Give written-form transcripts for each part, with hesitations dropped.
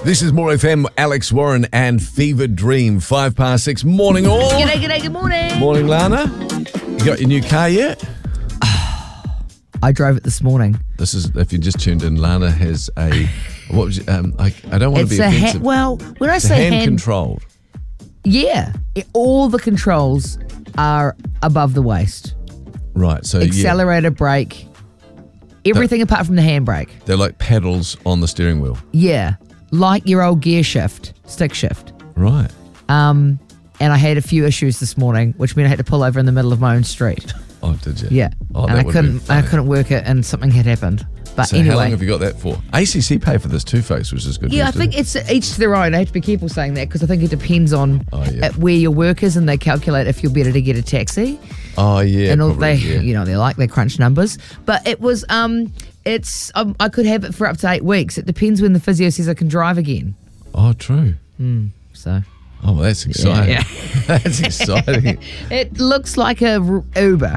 This is More FM, Alex Warren and Fever Dream. 6:05. Morning all. G'day, good morning. Morning, Lana. You got your new car yet? I drove it this morning. This is, if you just tuned in, Lana has a, what was I don't want to be offensive. When I It's say hand controlled. Yeah, all the controls are above the waist. Right, so Accelerator, brake, everything apart from the handbrake. they're like pedals on the steering wheel. Yeah, like your old gear shift, stick shift. Right. And I had a few issues this morning, which meant I had to pull over in the middle of my own street. Oh, did you? Yeah, Oh, and that I would be funny. couldn't work it, and something had happened. But So anyway, how long have you got that for? ACC pay for this too, folks, which is good. yeah, I news, think isn't it's each to their own. I have to be careful saying that because I think it depends on yeah. where your work is, and they calculate if you're better to get a taxi. it? Oh, yeah. And all probably, they, yeah. they like their crunch numbers. But it was, I could have it for up to 8 weeks. It depends when the physio says I can drive again. Oh, true. So Oh, well, that's exciting. yeah. That's exciting. it looks like a Uber.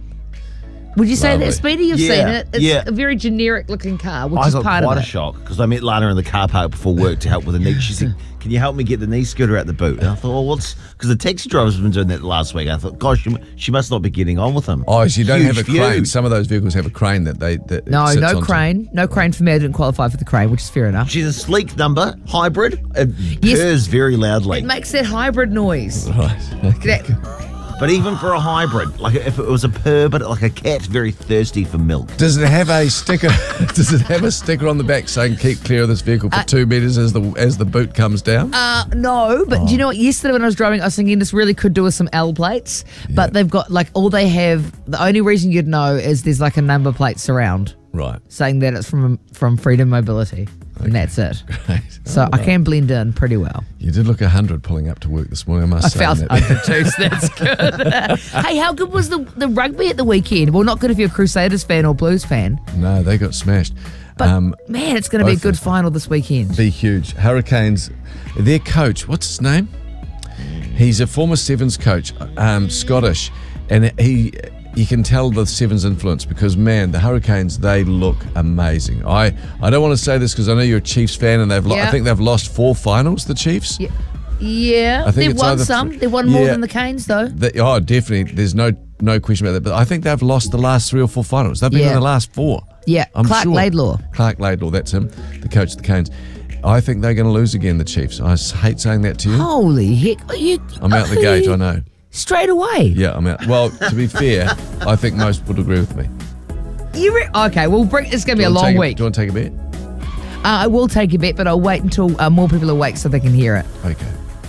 Would you say Lovely. that, Speedy? You've Yeah, seen it. It's yeah. a very generic looking car, which I is got part quite of a it. shock because I met Lana in the car park before work to help with a knee. She said, "Can you help me get the knee scooter out the boot?" And I thought, "Well, what's?" Because the taxi driver's been doing that last week. I thought, "Gosh, she must not be getting on with him." Oh, so you don't Huge have a view. crane. Some of those vehicles have a crane that No, sits no onto. crane. No crane for me. I didn't qualify for the crane, which is fair enough. She's a sleek number, hybrid. It Yes. purrs very loudly. It makes that hybrid noise. Right. Okay. But even for a hybrid, like if it was a purr, but like a cat very thirsty for milk. Does it have a sticker? Does it have a sticker on the back saying "Keep clear of this vehicle for 2 meters" as the boot comes down? No, but do you know what? Yesterday when I was driving, I was thinking this really could do with some L plates. But they've got the only reason you'd know is there's like a number plate surround Right. saying that it's from Freedom Mobility. And that's it. Great. So I can blend in pretty well. You did look 100 pulling up to work this morning. I must I say. felt that. under two, so that's good. Hey, how good was the rugby at the weekend? Well, not good if you're a Crusaders fan or Blues fan. No, they got smashed. But man, it's going to be a both good of them. final this weekend. Be huge. Hurricanes, their coach, what's his name? He's a former Sevens coach, Scottish, and you can tell the Sevens influence because, man, the Hurricanes, they look amazing. I don't want to say this because I know you're a Chiefs fan, and I think they've lost 4 finals, the Chiefs. Yeah, I think they've it's won either some. They won more yeah. than the Canes, though. Definitely. There's no question about that. But I think they've lost the last 3 or 4 finals. They've been in the last 4. Yeah, I'm Clark sure. Laidlaw. Clark Laidlaw, that's him, the coach of the Canes. I think they're going to lose again, the Chiefs. I hate saying that to you. Holy heck. I'm out the gate, I know. Straight away. Yeah, I'm out. Well, to be fair, I think most would agree with me. Okay, well, it's going to be a long week. Do you want to take a bet? I will take a bet, but I'll wait until more people are awake so they can hear it. Okay.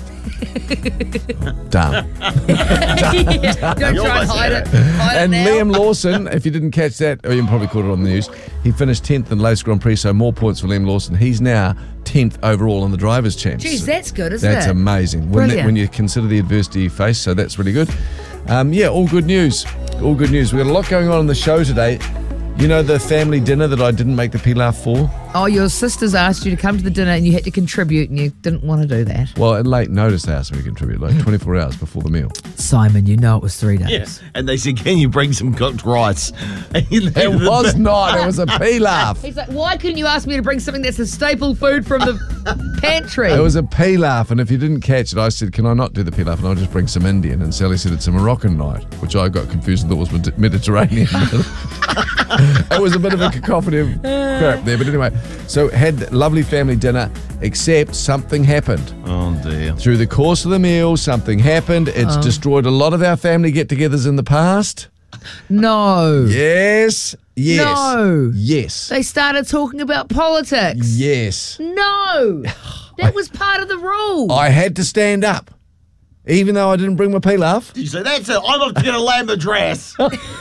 Done. Don't try and hide it. And Liam Lawson, if you didn't catch that, or you probably caught it on the news, he finished 10th in the latest Grand Prix, so more points for Liam Lawson. He's now 10th overall in the Drivers' Champs. Jeez, that's good, isn't That's it? amazing. Brilliant. When you consider the adversity you face, so that's really good. All good news. All good news. We've got a lot going on in the show today. You know the family dinner that I didn't make the pilaf for? Oh, your sisters asked you to come to the dinner and you had to contribute and you didn't want to do that. Well, at late notice they asked me to contribute, like 24 hours before the meal. Simon, you know it was 3 days. Yes. And they said, "Can you bring some cooked rice?" It was not. It was a pilaf. He's like, why couldn't you ask me to bring something that's a staple food from the pantry? It was a pilaf, and if you didn't catch it, I said, "Can I not do the pilaf and I'll just bring some Indian?" And Sally said, "It's a Moroccan night," which I got confused and thought was Mediterranean. It was a bit of a cacophony of crap there, but anyway. So had lovely family dinner, except something happened. Oh dear. Through the course of the meal, something happened. It's destroyed a lot of our family get-togethers in the past. No. Yes. No. Yes. They started talking about politics. Yes. No. That was part of the rule. I had to stand up, even though I didn't bring my pilaf. You say, "That's it. I'm not going to lamb the dress."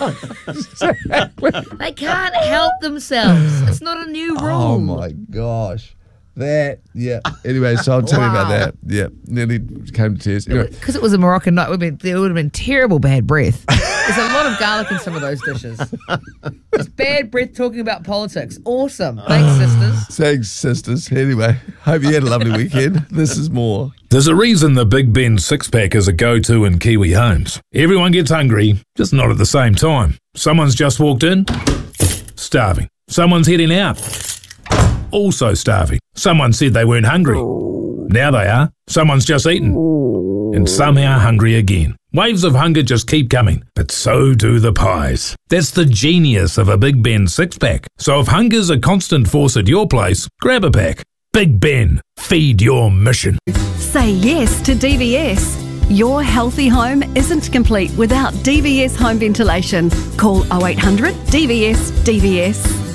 They can't help themselves. It's not a new rule. Oh my gosh. Anyway, so I'll tell you about Wow. that. Yeah, nearly came to tears. Anyway, Because it was a Moroccan night, there would have been terrible bad breath. There's a lot of garlic in some of those dishes. There's bad breath talking about politics. Awesome. Thanks, sisters. thanks, sisters. Anyway, hope you had a lovely weekend. This is more. There's a reason the Big Ben six-pack is a go-to in Kiwi homes. Everyone gets hungry, just not at the same time. Someone's just walked in, starving. Someone's heading out, also starving. Someone said they weren't hungry. Now they are. Someone's just eaten. And somehow hungry again. Waves of hunger just keep coming, but so do the pies. That's the genius of a Big Ben 6-pack. So if hunger's a constant force at your place, grab a pack. Big Ben, feed your mission. Say yes to DVS. Your healthy home isn't complete without DVS home ventilation. Call 0800 DVS DVS.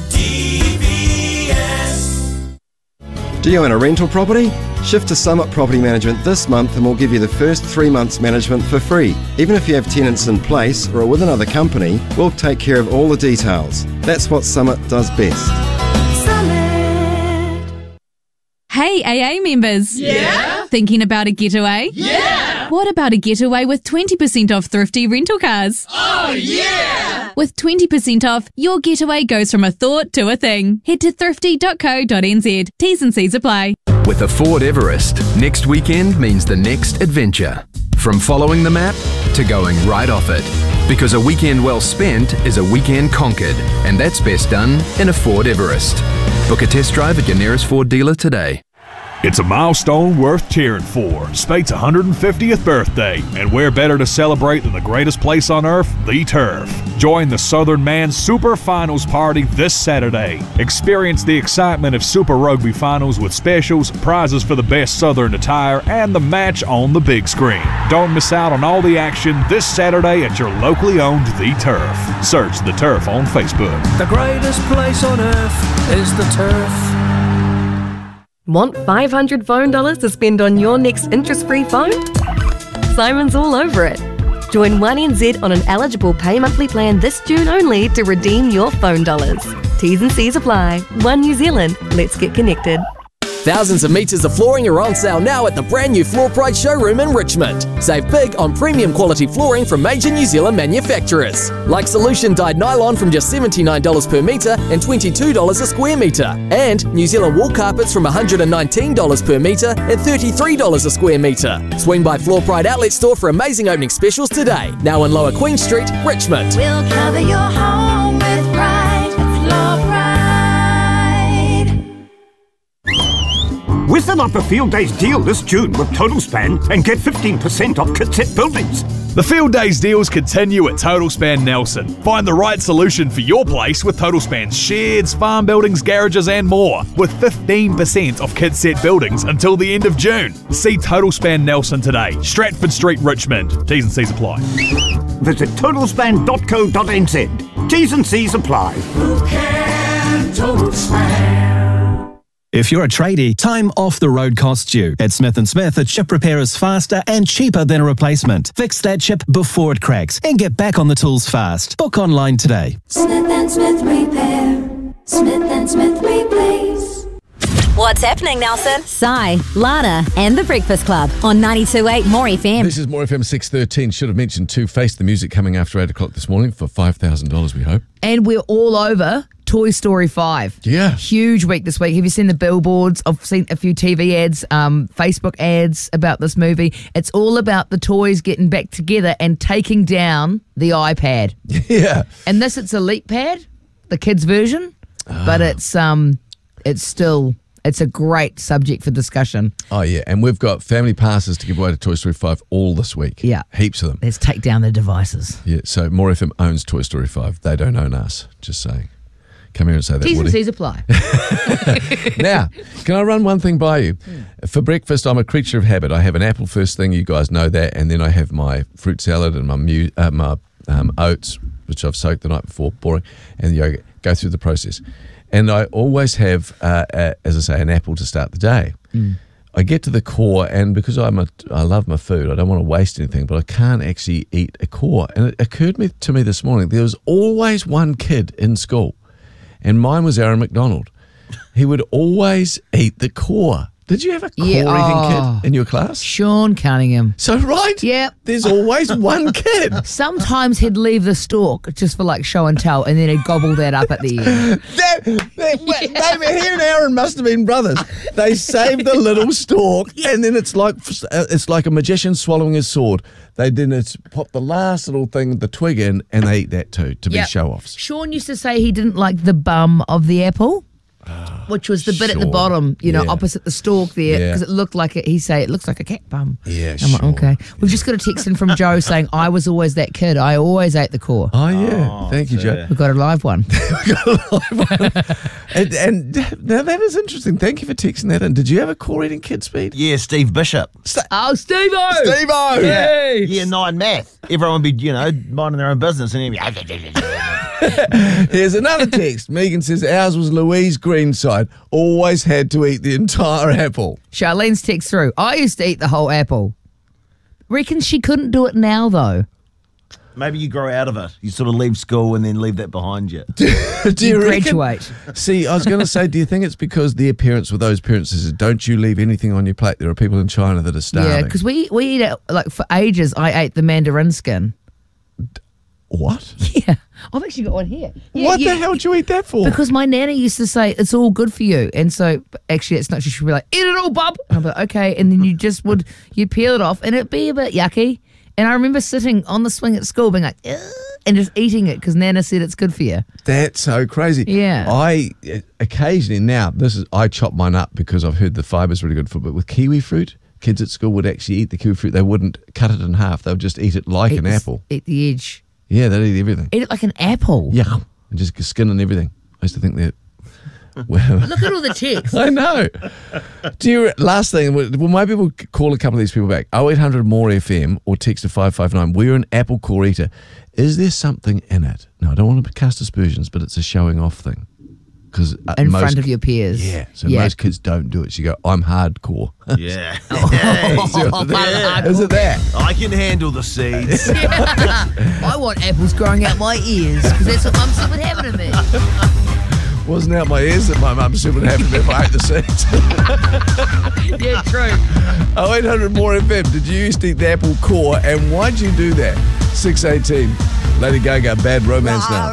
Do you own a rental property? Shift to Summit Property Management this month and we'll give you the first 3 months management for free. Even if you have tenants in place or are with another company, we'll take care of all the details. That's what Summit does best. Hey AA members. Yeah? Thinking about a getaway? Yeah! What about a getaway with 20% off thrifty rental cars? Oh, yeah! With 20% off, your getaway goes from a thought to a thing. Head to thrifty.co.nz. T's and C's apply. With a Ford Everest, next weekend means the next adventure. From following the map to going right off it. Because a weekend well spent is a weekend conquered, and that's best done in a Ford Everest. Book a test drive at your nearest Ford dealer today. It's a milestone worth cheering for. Spate's 150th birthday, and where better to celebrate than the greatest place on earth, the Turf. Join the Southern Man Super Finals party this Saturday. Experience the excitement of Super Rugby Finals with specials, prizes for the best Southern attire, and the match on the big screen. Don't miss out on all the action this Saturday at your locally owned The Turf. Search The Turf on Facebook. The greatest place on earth is the Turf. Want $500 phone dollars to spend on your next interest-free phone? Simon's all over it. Join 1NZ on an eligible pay monthly plan this June only to redeem your phone dollars. T's and C's apply. One New Zealand. Let's get connected. Thousands of metres of flooring are on sale now at the brand new Floor Pride showroom in Richmond. Save big on premium quality flooring from major New Zealand manufacturers. Like Solution dyed nylon from just $79 per metre and $22 a square metre. And New Zealand wool carpets from $119 per metre and $33 a square metre. Swing by Floor Pride Outlet Store for amazing opening specials today. Now in Lower Queen Street, Richmond. We'll cover your home with pride. Floor Pride. Whistle up a Field Days deal this June with Total Span and get 15% off Kitset Buildings. The Field Days deals continue at Total Span Nelson. Find the right solution for your place with Total Span's sheds, farm buildings, garages and more, with 15% off Kitset Buildings until the end of June. See Total Span Nelson today, Stratford Street, Richmond. T's and C's apply. Visit totalspan.co.nz. T's and C's apply. Who can Total Span? If you're a tradie, time off the road costs you. At Smith & Smith, a chip repair is faster and cheaper than a replacement. Fix that chip before it cracks and get back on the tools fast. Book online today. Smith & Smith Repair. Smith & Smith Replace. What's happening, Nelson? Sai, Lana, and The Breakfast Club on 92.8 More FM. This is More FM 613. Should have mentioned too, Face the Music coming after 8 o'clock this morning for $5,000, we hope. And we're all over Toy Story 5. Yeah. Huge week this week. Have you seen the billboards? I've seen a few TV ads, Facebook ads about this movie. It's all about the toys getting back together and taking down the iPad. Yeah. And this, it's Elite Pad, the kids' version, but it's still... It's a great subject for discussion. Oh, yeah. And we've got family passes to give away to Toy Story 5 all this week. Yeah. Heaps of them. Let's take down the devices. Yeah. So More FM owns Toy Story 5. They don't own us. Just saying. Come here and say that, T's and Woody. C's apply. Now, can I run one thing by you? For breakfast, I'm a creature of habit. I have an apple first thing. You guys know that. And then I have my fruit salad and my oats, which I've soaked the night before, boring, and yogurt. Go through the process. And I always have, as I say, an apple to start the day. I get to the core, and because I love my food, I don't want to waste anything, but I can't actually eat a core. And it occurred to me this morning, there was always one kid in school, and mine was Aaron McDonald. He would always eat the core. Did you have a core-eating kid in your class? Sean Cunningham. So, right? Yep. There's always one kid. Sometimes he'd leave the stalk just for like show and tell, and then he'd gobble that up at the end. He and Aaron must have been brothers. They saved the little stalk, and then it's like a magician swallowing his sword. They then pop the last little thing, the twig in, and they eat that too, to be show-offs. Sean used to say he didn't like the bum of the apple. which was the bit at the Sure. bottom, Yeah. opposite the stalk there, Yeah. because it looked like it looks like a cat bum. Yeah, I'm like, sure. okay. We've just got a text in from Joe saying, I was always that kid. I always ate the core. Oh, yeah. Thank you, Joe. We got a live one. And now that is interesting. Thank you for texting that in. Did you have a core eating kid, Speed? Yeah, Steve Bishop. Oh, Steve-O! Steve-O! Yeah. Year 9 math. Everyone would be, minding their own business. And then Here's another text. Megan says, ours was Louise Greenside. Always had to eat the entire apple. Charlene's text through. I used to eat the whole apple. Reckons she couldn't do it now, though. maybe you grow out of it. You sort of leave school and then leave that behind you. Do you reckon? Graduate. See, I was going to say, do you think it's because their parents were those parents who said, don't you leave anything on your plate? There are people in China that are starving. Yeah, because we eat it, like for ages, I ate the mandarin skin. What? Yeah. I've actually got one here. Yeah, What the hell did you eat that for? Because my nana used to say, it's all good for you. And so, actually, it's not, she'd be like, eat it all, bub. And I'd be like, okay. And then you'd peel it off and it'd be a bit yucky. And I remember sitting on the swing at school being like, ugh, and just eating it because Nana said it's good for you. That's so crazy. Yeah. I occasionally, now, I chop mine up because I've heard the fiber's really good for it, but with kiwi fruit, kids at school would actually eat the kiwi fruit. They wouldn't cut it in half. They would just eat it like an apple. Eat the edge. Yeah, they'd eat everything. Eat it like an apple. Yeah. And just skin and everything. I used to think that. Well, Look at all the text. I know. Last thing, well, maybe we'll call a couple of these people back. 0800 more FM or text to 559. We're an apple core eater. Is there something in it? No, I don't want to cast aspersions, but it's a showing off thing. Because in front of your peers. Yeah. So most kids don't do it. So you go, I'm hardcore. Yeah. Is it that? I can handle the seeds. I want apples growing out my ears because that's what Mum said would happen to me. Wasn't out my ears that my mum said would happen if I ate the seeds. Yeah, true. 0800 more FM. Did you used to eat the apple core and why'd you do that? 618. Lady Gaga, Bad Romance now.